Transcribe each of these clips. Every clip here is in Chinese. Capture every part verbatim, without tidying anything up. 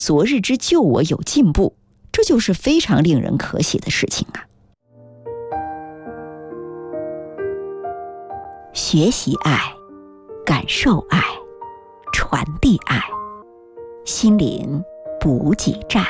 昨日之旧我有进步，这就是非常令人可喜的事情啊。学习爱，感受爱，传递爱，心灵补给站。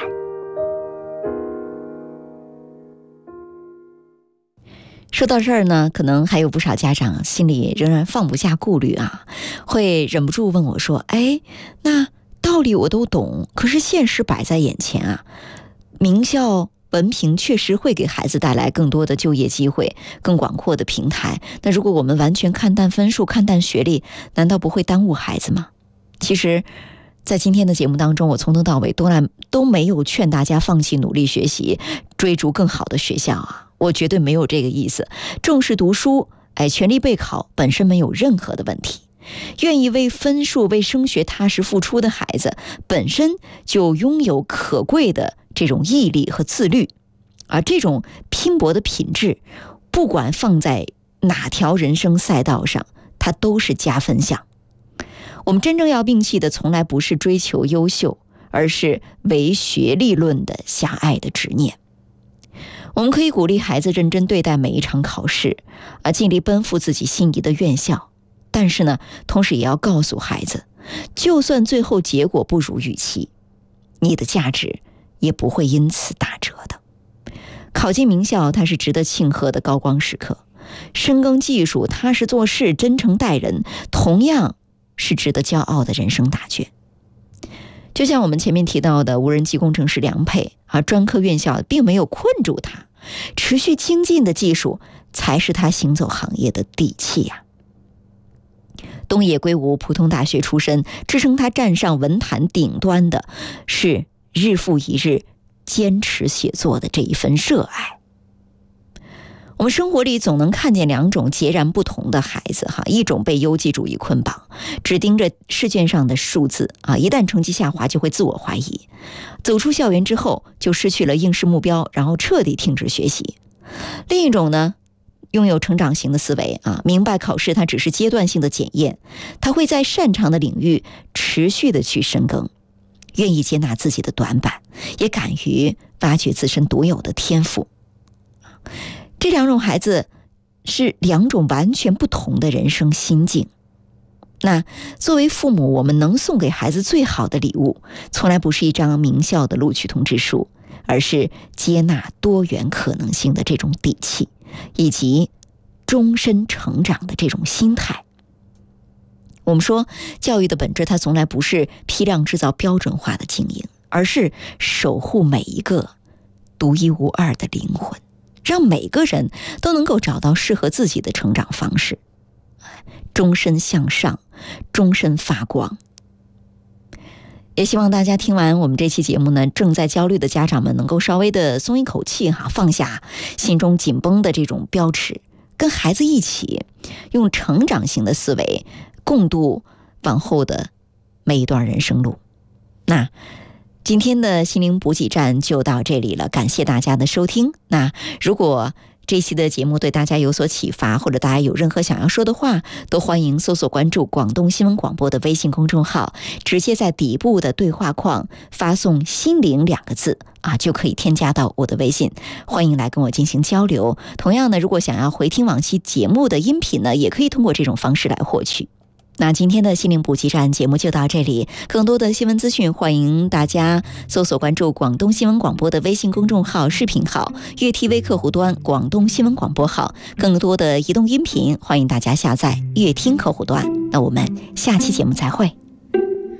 说到这儿呢，可能还有不少家长心里仍然放不下顾虑啊，会忍不住问我说，哎，那道理我都懂，可是现实摆在眼前啊，名校文凭确实会给孩子带来更多的就业机会，更广阔的平台，那如果我们完全看淡分数，看淡学历，难道不会耽误孩子吗？其实在今天的节目当中，我从头到尾都来都没有劝大家放弃努力学习，追逐更好的学校啊，我绝对没有这个意思。重视读书，哎，全力备考本身没有任何的问题。愿意为分数、为升学踏实付出的孩子，本身就拥有可贵的这种毅力和自律，而这种拼搏的品质，不管放在哪条人生赛道上，它都是加分项。我们真正要摒弃的，从来不是追求优秀，而是唯学历论的狭隘的执念。我们可以鼓励孩子认真对待每一场考试，啊，尽力奔赴自己心仪的院校。但是呢，同时也要告诉孩子，就算最后结果不如预期，你的价值也不会因此打折的。考进名校，它是值得庆贺的高光时刻；深耕技术、踏实做事、真诚待人，同样是值得骄傲的人生答卷。就像我们前面提到的无人机工程师梁佩啊，专科院校并没有困住他，持续精进的技术才是他行走行业的底气呀、啊。东野圭吾普通大学出身，支撑他站上文坛顶端的是日复一日坚持写作的这一份热爱。我们生活里总能看见两种截然不同的孩子哈，一种被优绩主义捆绑，只盯着试卷上的数字啊，一旦成绩下滑就会自我怀疑，走出校园之后就失去了应试目标，然后彻底停止学习。另一种呢，拥有成长型的思维啊，明白考试它只是阶段性的检验，他会在擅长的领域持续的去深耕，愿意接纳自己的短板，也敢于挖掘自身独有的天赋。这两种孩子是两种完全不同的人生心境。那作为父母，我们能送给孩子最好的礼物，从来不是一张名校的录取通知书，而是接纳多元可能性的这种底气，以及终身成长的这种心态。我们说，教育的本质，它从来不是批量制造标准化的经营，而是守护每一个独一无二的灵魂，让每个人都能够找到适合自己的成长方式，终身向上，终身发光。也希望大家听完我们这期节目呢，正在焦虑的家长们能够稍微的松一口气哈，放下心中紧绷的这种标尺，跟孩子一起用成长型的思维共度往后的每一段人生路。那今天的心灵补给站就到这里了，感谢大家的收听。那如果这期的节目对大家有所启发，或者大家有任何想要说的话，都欢迎搜索关注广东新闻广播的微信公众号，直接在底部的对话框发送心灵两个字啊，就可以添加到我的微信，欢迎来跟我进行交流。同样呢，如果想要回听往期节目的音频呢，也可以通过这种方式来获取。那今天的心灵补给站节目就到这里，更多的新闻资讯欢迎大家搜索关注广东新闻广播的微信公众号、视频号、粤 T V 客户端广东新闻广播号，更多的移动音频欢迎大家下载粤听客户端。那我们下期节目再会。